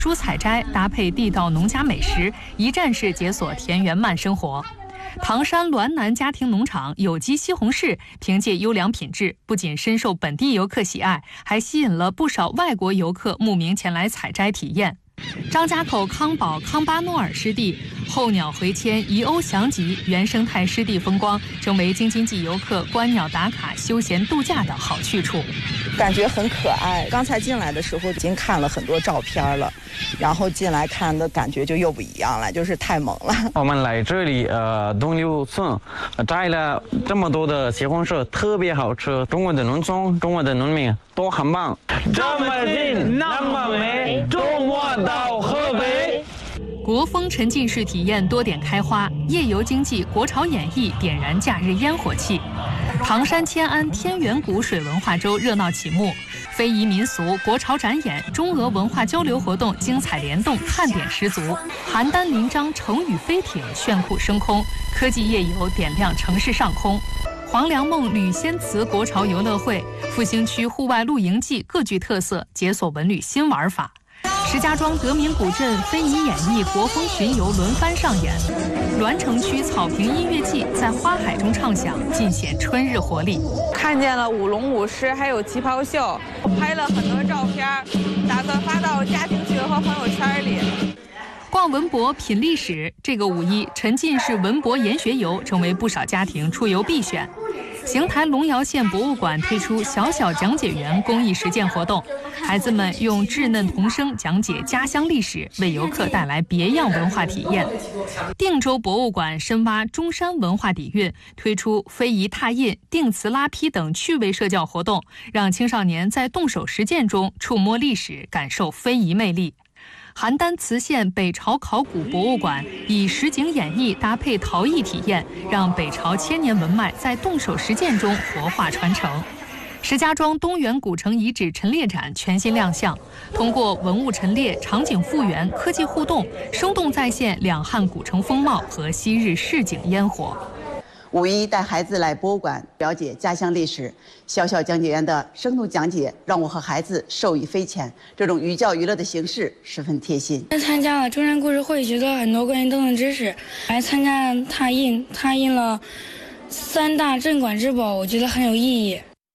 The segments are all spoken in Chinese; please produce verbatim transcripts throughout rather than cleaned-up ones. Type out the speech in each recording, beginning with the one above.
蔬采摘搭配地道农家美食，一站式解锁田园慢生活。唐山滦南家庭农场有机西红柿凭借优良品质，不仅深受本地游客喜爱，还吸引了不少外国游客慕名前来采摘体验。张家口康宝康巴诺尔湿地候鸟回迁、宜鸥翔集、原生态湿地风光，成为京津冀游客观鸟打卡、休闲度假的好去处。 感觉很可爱。刚才进来的时候已经看了很多照片了，然后进来看的感觉就又不一样了，就是太萌了。 我们来这里呃东六村摘了这么多的西红柿，特别好吃。中国的农村，中国的农民都很棒。这么近，那么美，周末到河北。 国风沉浸式体验多点开花，夜游经济、国潮演艺点燃假日烟火气。唐山迁安天元谷水文化周热闹启幕，非遗民俗、国潮展演、中俄文化交流活动精彩联动，看点十足。邯郸临漳成语飞艇炫酷升空，科技夜游点亮城市上空。黄粱梦吕仙祠国潮游乐会，复兴区户外露营季各具特色，解锁文旅新玩法。石家庄德民古镇非遗演绎、国风巡游轮番上演，栾城区草坪音乐季在花海中唱响，尽显春日活力。 看见了舞龙舞狮，还有旗袍秀，拍了很多照片，打算发到家庭群和朋友圈里。 逛文博品历史，这个五一沉浸式文博研学游成为不少家庭出游必选。邢台龙窑县博物馆推出小小讲解员公益实践活动，孩子们用稚嫩童声讲解家乡历史，为游客带来别样文化体验。定州博物馆深挖中山文化底蕴，推出非遗拓印、定瓷拉坯等趣味社教活动，让青少年在动手实践中触摸历史，感受非遗魅力。邯郸磁县北朝考古博物馆以实景演绎搭配陶艺体验，让北朝千年文脉在动手实践中活化传承。石家庄东源古城遗址陈列展全新亮相，通过文物陈列、场景复原、科技互动，生动再现两汉古城风貌和昔日市井烟火。 五一带孩子来博物馆了解家乡历史，小小讲解员的生动讲解让我和孩子受益匪浅。这种寓教于乐的形式十分贴心。 参加了中山故事会，学到了很多关于灯的知识，还参加了拓印，拓印了三大镇馆之宝，我觉得很有意义。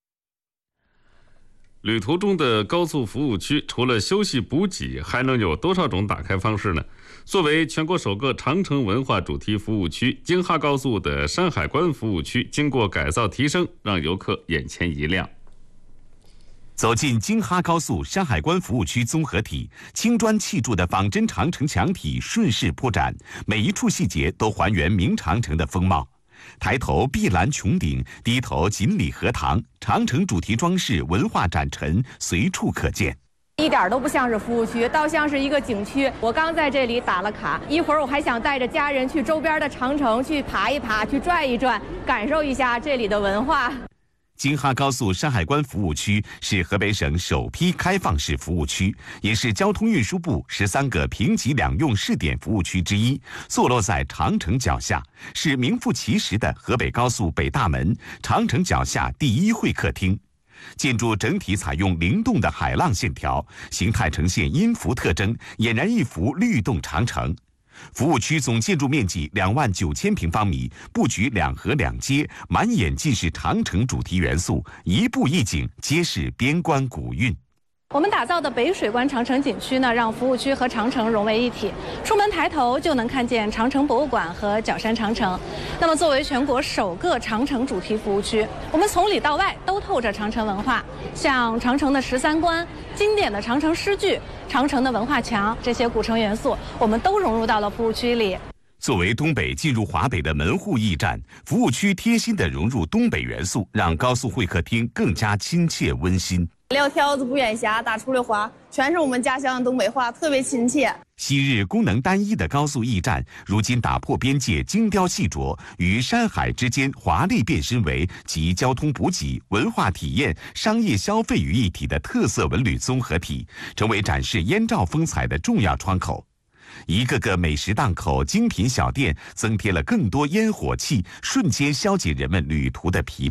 旅途中的高速服务区，除了休息补给，还能有多少种打开方式呢？作为全国首个长城文化主题服务区，京哈高速的山海关服务区经过改造提升，让游客眼前一亮。 走进京哈高速山海关服务区综合体，青砖砌筑的仿真长城墙体顺势铺展，每一处细节都还原明长城的风貌。抬头碧蓝穹顶，低头锦鲤荷塘，长城主题装饰、文化展陈随处可见。 一点都不像是服务区，倒像是一个景区。我刚在这里打了卡，一会儿我还想带着家人去周边的长城去爬一爬，去转一转，感受一下这里的文化。 京哈高速山海关服务区是河北省首批开放式服务区，也是交通运输部十三个评级两用试点服务区之一，坐落在长城脚下，是名副其实的河北高速北大门，长城脚下第一会客厅。建筑整体采用灵动的海浪线条，形态呈现音符特征，俨然一幅律动长城。服务区总建筑面积两万九千平方米，布局两河两街，满眼尽是长城主题元素，一步一景，皆是边关古韵。 我们打造的北水关长城景区呢，让服务区和长城融为一体。出门抬头就能看见长城博物馆和角山长城。那么，作为全国首个长城主题服务区，我们从里到外都透着长城文化，像长城的十三关、经典的长城诗句、长城的文化墙，这些古城元素，我们都融入到了服务区里。 作为东北进入华北的门户驿站，服务区贴心地融入东北元素，让高速会客厅更加亲切温馨。 撂挑子不远霞，打出溜滑，全是我们家乡的东北话，特别亲切。 昔日功能单一的高速驿站，如今打破边界，精雕细琢，与山海之间华丽变身为集交通补给、文化体验、商业消费于一体的特色文旅综合体，成为展示燕赵风采的重要窗口。一个个美食档口、精品小店，增添了更多烟火气，瞬间消解人们旅途的疲惫。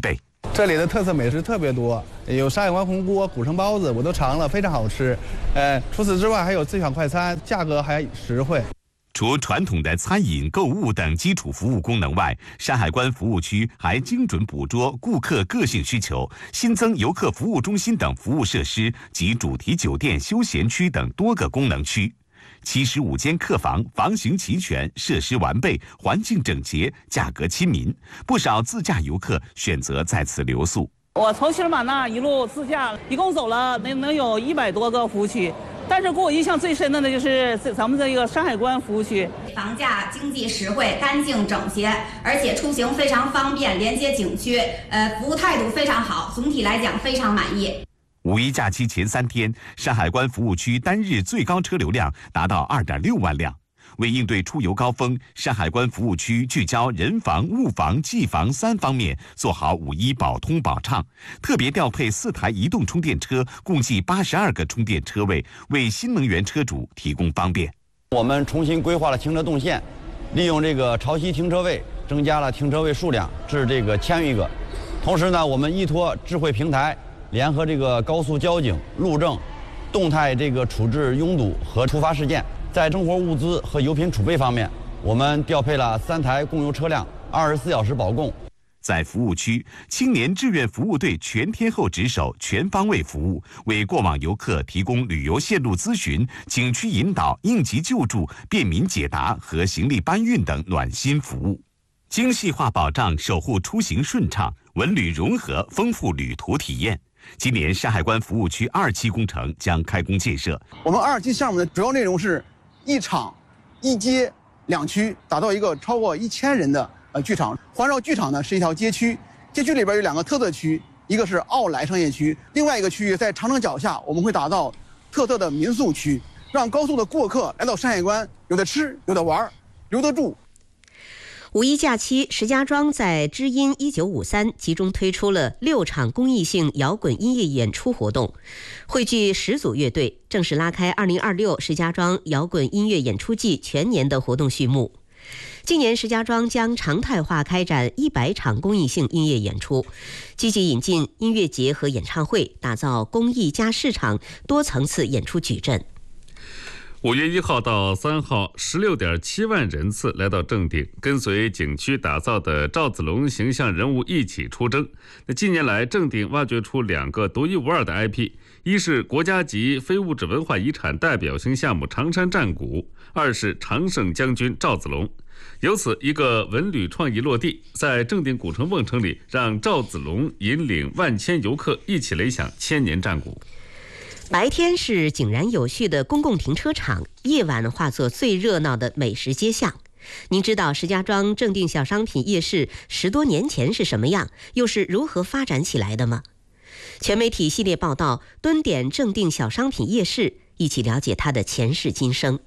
这里的特色美食特别多，有山海关红锅、古城包子，我都尝了，非常好吃。呃，除此之外还有自选快餐，价格还实惠。 除传统的餐饮、购物等基础服务功能外，山海关服务区还精准捕捉顾客个性需求，新增游客服务中心等服务设施及主题酒店休闲区等多个功能区。七十五间客房，房型齐全，设施完备，环境整洁，价格亲民，不少自驾游客选择在此留宿。 我从西双版纳一路自驾，一共走了能能有一百多个服务区。但是给我印象最深的呢，就是咱们这个山海关服务区， 房价经济实惠、干净整洁，而且出行非常方便，连接景区，呃，服务态度非常好，总体来讲非常满意。 五一假期前三天，山海关服务区单日最高车流量达到二点六万辆。为应对出游高峰，山海关服务区聚焦人防、物防、技防三方面，做好五一保通保畅。特别调配四台移动充电车，共计八十二个充电车位，为新能源车主提供方便。 我们重新规划了停车动线，利用这个潮汐停车位，增加了停车位数量至这个千余个。同时呢，我们依托智慧平台，联合这个高速交警、路政，动态这个处置拥堵和突发事件。在生活物资和油品储备方面，我们调配了三台供油车辆，二十四小时保供。 在服务区，青年志愿服务队全天候值守，全方位服务，为过往游客提供旅游线路咨询、景区引导、应急救助、便民解答和行李搬运等暖心服务，精细化保障，守护出行顺畅，文旅融合，丰富旅途体验。今年山海关服务区二期工程将开工建设。 我们二期项目的主要内容是一场、一街两区，打造一个超过一千人的呃剧场。环绕剧场呢是一条街区，街区里边有两个特色区，一个是奥莱商业区，另外一个区域在长城脚下，我们会打造特色的民宿区，让高速的过客来到山海关，有的吃，有的玩，留得住。 五一假期，石家庄在知音一九五三集中推出了六场公益性摇滚音乐演出活动，汇聚十组乐队，正式拉开二零二六石家庄摇滚音乐演出季全年的活动序幕。今年石家庄将常态化开展一百场公益性音乐演出，积极引进音乐节和演唱会，打造公益加市场多层次演出矩阵。 五月一号到三号，十六点七万人次来到正定，跟随景区打造的赵子龙形象人物一起出征。那近年来，正定挖掘出两个独一无二的 I P， 一是国家级非物质文化遗产代表性项目长山战鼓，二是常胜将军赵子龙。由此，一个文旅创意落地，在正定古城瓮城里，让赵子龙引领万千游客一起雷响千年战鼓。 白天是井然有序的公共停车场，夜晚化作最热闹的美食街巷。您知道石家庄正定小商品夜市十多年前是什么样，又是如何发展起来的吗？全媒体系列报道蹲点正定小商品夜市，一起了解它的前世今生。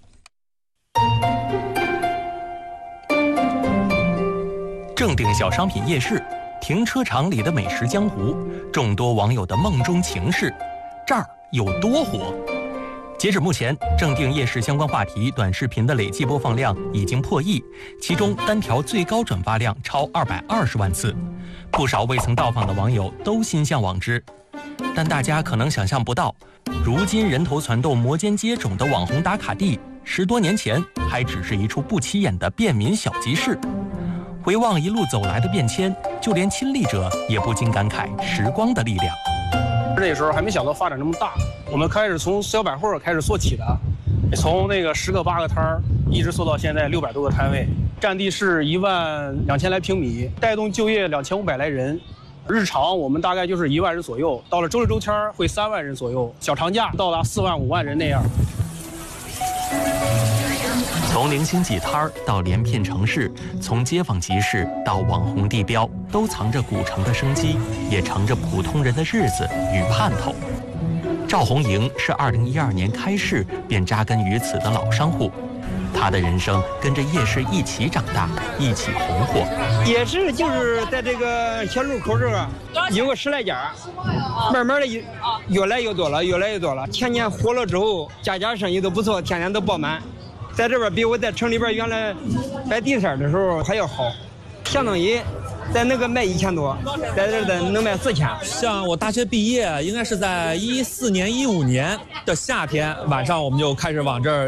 正定小商品夜市，停车场里的美食江湖，众多网友的梦中情事，这儿有多火？截止目前，正定夜市相关话题短视频的累计播放量已经破亿，其中单条最高转发量超二百二十万次，不少未曾到访的网友都心向往之。但大家可能想象不到，如今人头攒动、摩肩接踵的网红打卡地，十多年前还只是一处不起眼的便民小集市。回望一路走来的变迁，就连亲历者也不禁感慨时光的力量。 那时候还没想到发展这么大，我们开始从小百货开始做起的，从那个十个八个摊儿，一直做到现在六百多个摊位，占地是一万两千来平米，带动就业两千五百来人。日常我们大概就是一万人左右，到了周六周天会三万人左右，小长假到达四万五万人那样。 从零星几摊儿到连片城市，从街坊集市到网红地标，都藏着古城的生机，也藏着普通人的日子与盼头。赵红莹是二零一二年开市便扎根于此的老商户，他的人生跟着夜市一起长大，一起红火。 夜市就是在这个小路口这儿有个十来家，慢慢的越来越多了，越来越多了。前年火了之后，家家生意都不错，天天都爆满。在这边比我在城里边原来摆地摊的时候还要好，相当于在那个卖一千多，在这儿的能卖四千。 像我大学毕业，应该是在一四年、一五年的夏天晚上，我们就开始往这儿